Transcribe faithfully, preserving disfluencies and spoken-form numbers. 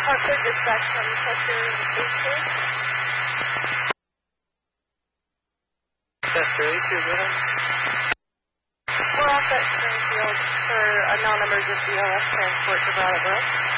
Hartford, dispatch from Chester, Easter. Chester, Easter, go ahead. We're off at Springfield for a non-emergency O S transport to Brattleboro.